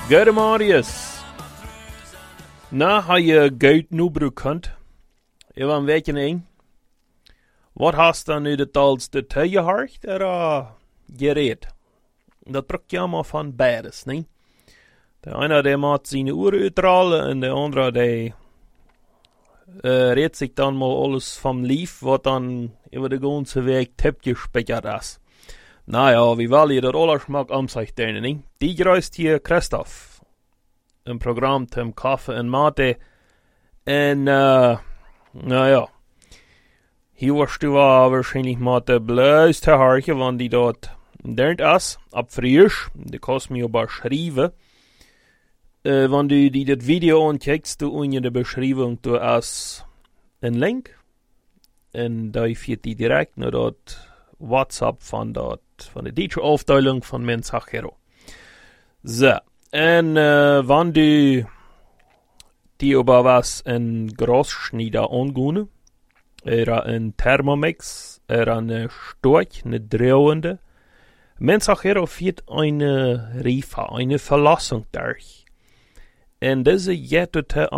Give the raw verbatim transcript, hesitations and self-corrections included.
Gode Marius. Na har je Gud nu bekend. Jeg var en weekje in. Wat hast dan nu de talste tegenhard er gereed? Dat bruk je allemaal van beides, nee? De ene die maakt zijn oren uitrollen en de andere die uh, redt zich dan maar alles van lief, wat dan over de ganze week tipgespikkerd is. Nou ja, wie wil je dat alles mag om zich doen, nee? Die reist hier Christoph. Een programma ten kaffe en mate. En, uh, nou ja. Hier was du wel waarschijnlijk maar te bluis te harken, want die dat dernt is, op Fries. Die kost me beschrijven. Uh, want du die dat video aankijkt, du onder de beschrijving, du is een link. En daar viert die direct naar dat WhatsApp van dat, van de Duitse afdeling van Mensachero. Zo. En uh, wanneer du die over was een grootsnijder aangoen, er een Thermomix, er een stoot, een dreuwende. Mensachero viert een rifa, een verlassing daar. En deze jette